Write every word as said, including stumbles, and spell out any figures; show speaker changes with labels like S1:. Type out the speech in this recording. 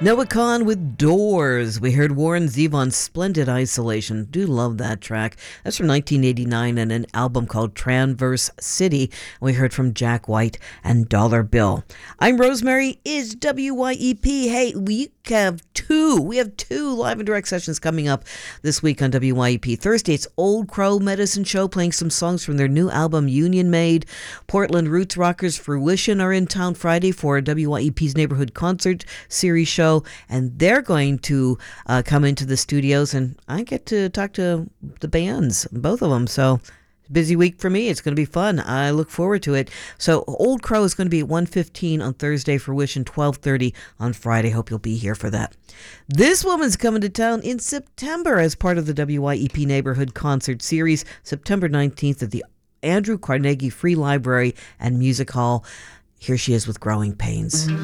S1: Noah Kahn with Doors. We heard Warren Zevon's Splendid Isolation. Do love that track. That's from nineteen eighty-nine and an album called Transverse City. We heard from Jack White and Dollar Bill. I'm Rosemary. Is W Y E P. Hey, we have two. We have two live and direct sessions coming up this week on W Y E P. Thursday, it's Old Crow Medicine Show playing some songs from their new album Union Made. Portland Roots Rockers Fruition are in town Friday for W Y E P's Neighborhood Concert Series show. And they're going to uh, come into the studios, and I get to talk to the bands, both of them. So, busy week for me. It's going to be fun. I look forward to it. So, Old Crow is going to be at one fifteen on Thursday, Fruition twelve thirty on Friday. Hope you'll be here for that. This woman's coming to town in September as part of the W Y E P Neighborhood Concert Series, September nineteenth at the Andrew Carnegie Free Library and Music Hall. Here she is with Growing Pains.